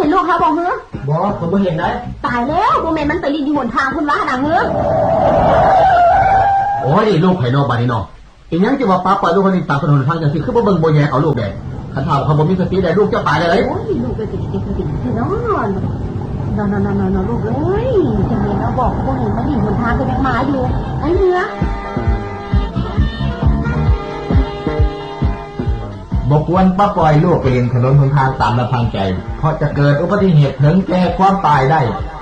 นลูกเขาบอกเฮ้อบอกผมไม่เห็นได้ตายแล้วโมเมนมันไปรีดอยู่บนทางคุณว่านะเฮ้อโอ้ยลูกไข่นอกบ้านนี่น้องอีกยังจะว่าป้าปล่อยลูกคนนี้ตามถนนทางจังสิคือบ่เบิ่งบ่แย่เอาลูกแดงคันถามเขาบ่มีสติได้ลูกจะตายเลยโอ้ยลูกไปติดที่นอนลูกเอ้ยจังเลยนะบอกพวกเห็นมันรีดบนทางก็ยังมาอยู่ไอ้เนื้อบกวนป้าปล่อยลูกไปเล่นถนนหนทางตามลำพังใจเพราะจะเกิดอุบัติเหตุถึงแก่ความตายได้